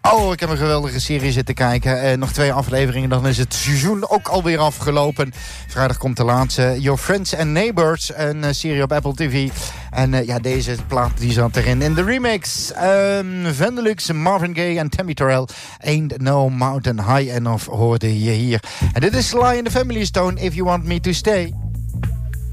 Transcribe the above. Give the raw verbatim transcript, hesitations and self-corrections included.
Oh, ik heb een geweldige serie zitten kijken. Uh, nog twee afleveringen, dan is het seizoen ook alweer afgelopen. Vrijdag komt de laatste. Your Friends and Neighbors, een uh, serie op Apple T V. En uh, ja, deze plaat die zat erin. In de remix, um, Vandelux, Marvin Gaye en Tammy Terrell. Ain't No Mountain High Enough hoorde je hier. En dit is Sly and the Family Stone, If You Want Me To Stay.